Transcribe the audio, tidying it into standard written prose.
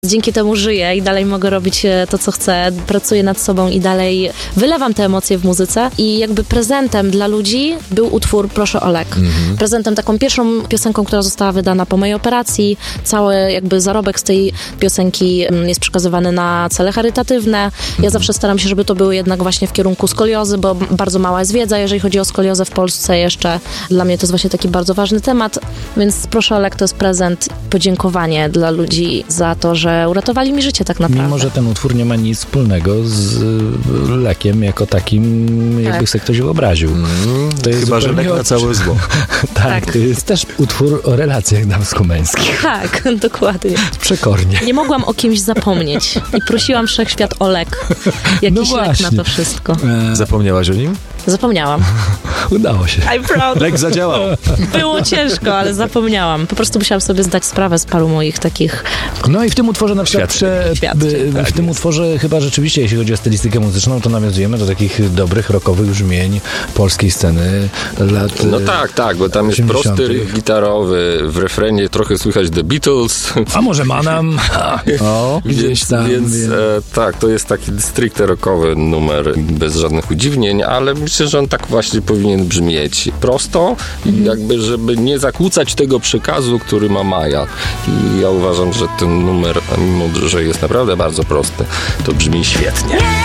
Dzięki temu żyję i dalej mogę robić to, co chcę, pracuję nad sobą i dalej wylewam te emocje w muzyce i jakby prezentem dla ludzi był utwór Proszę o lek. Prezentem, taką pierwszą piosenką, która została wydana po mojej operacji. Cały jakby zarobek z tej piosenki jest przekazywany na cele charytatywne. Ja zawsze staram się, żeby to było jednak właśnie w kierunku skoliozy, bo bardzo mała jest wiedza, jeżeli chodzi o skoliozę w Polsce jeszcze. Dla mnie to jest właśnie taki bardzo ważny temat, więc Proszę o lek to jest prezent, podziękowanie dla ludzi za to, że uratowali mi życie tak naprawdę. Mimo, że ten utwór nie ma nic wspólnego z lekiem jako takim, jakby sobie ktoś wyobraził. To jest chyba, że lek na całe zło. Tak, to jest też utwór o relacjach damsko-męskich. Tak, dokładnie. Przekornie. Nie mogłam o kimś zapomnieć i prosiłam wszechświat o lek. Jakiś lek na to wszystko. Zapomniałaś o nim? Zapomniałam. Udało się. I'm proud. Lek zadziałał. Było ciężko, ale zapomniałam. Po prostu musiałam sobie zdać sprawę z paru moich takich... No i w tym utworze na przykład w tym utworze chyba rzeczywiście, jeśli chodzi o stylistykę muzyczną, to nawiązujemy do takich dobrych, rockowych brzmień polskiej sceny lat No tak, bo tam jest 80. prosty riff gitarowy, w refrenie trochę słychać The Beatles. A może Manam? O, gdzieś tam. Więc tak, to jest taki stricte rockowy numer, bez żadnych udziwnień, ale myślę, że on tak właśnie powinien brzmieć prosto i jakby, żeby nie zakłócać tego przekazu, który ma Maja. I ja uważam, że ten numer, mimo że jest naprawdę bardzo prosty, to brzmi świetnie.